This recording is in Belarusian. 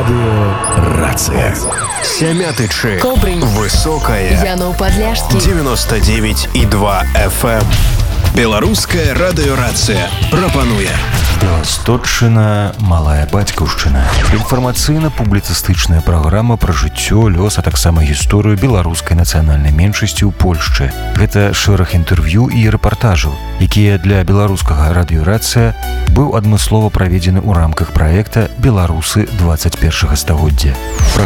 Радиорация. Сямятычы. Кобрынь. Высокая. Янов-Подляшскі. 99,2 FM. Беларуская радыёрацыя прапануе Беластотчына, малая бацькаўшчына. Інфармацыйна-публіцыстычная праграма пра жыццё, лёс, а таксама гісторыю беларускай нацыянальнай меншасці ў Польшчы. Гэта шэраг інтэрв'ю і рэпартажаў, якія для беларускага радыёрацыя быў адмыслова праведзены ў рамках праекта «Беларусы 21 стагоддзя».